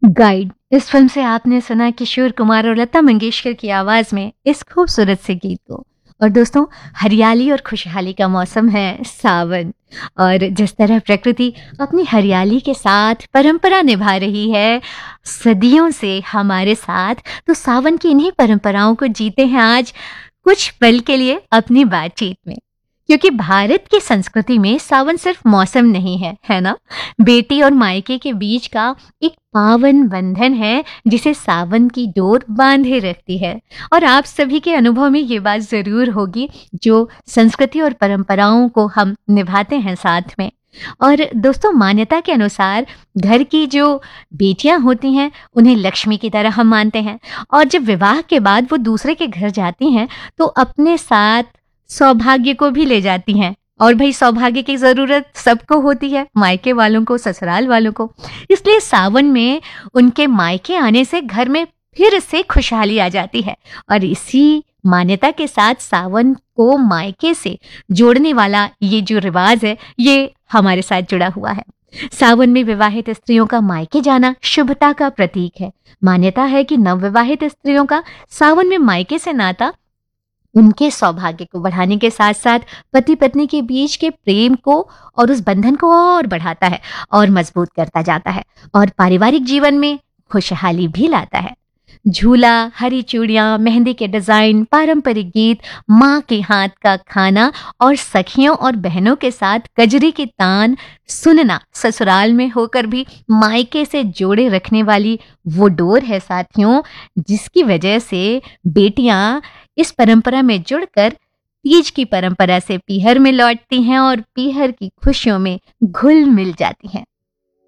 Guide इस film से आपने सुना किशोर कुमार और लता मंगेशकर की आवाज में इस खूबसूरत से गीत को। और दोस्तों, हरियाली और खुशहाली का मौसम है सावन। और जिस तरह प्रकृति अपनी हरियाली के साथ परंपरा निभा रही है सदियों से हमारे साथ, तो सावन की इन्हीं परंपराओं को जीते हैं आज कुछ पल के लिए अपनी बातचीत में। क्योंकि भारत की संस्कृति में सावन सिर्फ मौसम नहीं है, है ना? बेटी और मायके के बीच का एक पावन बंधन है जिसे सावन की डोर बांधे रखती है। और आप सभी के अनुभव में ये बात जरूर होगी, जो संस्कृति और परंपराओं को हम निभाते हैं साथ में। और दोस्तों, मान्यता के अनुसार घर की जो बेटियां होती हैं उन्हें लक्ष्मी की तरह हम मानते हैं। और जब विवाह के बाद वो दूसरे के घर जाती हैं तो अपने साथ सौभाग्य को भी ले जाती हैं। और भाई, सौभाग्य की जरूरत सबको होती है, मायके वालों को, ससुराल वालों को। इसलिए सावन में उनके मायके आने से घर में फिर से खुशहाली आ जाती है। और इसी मान्यता के साथ सावन को मायके से जोड़ने वाला ये जो रिवाज है, ये हमारे साथ जुड़ा हुआ है। सावन में विवाहित स्त्रियों का मायके जाना शुभता का प्रतीक है। मान्यता है कि नवविवाहित स्त्रियों का सावन में मायके से नाता उनके सौभाग्य को बढ़ाने के साथ साथ पति पत्नी के बीच के प्रेम को और उस बंधन को और बढ़ाता है और मजबूत करता जाता है और पारिवारिक जीवन में खुशहाली भी लाता है। झूला, हरी चूड़ियां, मेहंदी के डिजाइन, पारंपरिक गीत, माँ के हाथ का खाना और सखियों और बहनों के साथ कजरी की तान सुनना ससुराल में होकर भी मायके से जोड़े रखने वाली वो डोर है साथियों, जिसकी वजह से बेटियां इस परंपरा में जुड़कर तीज की परंपरा से पीहर में लौटती हैं और पीहर की खुशियों में घुल मिल जाती हैं।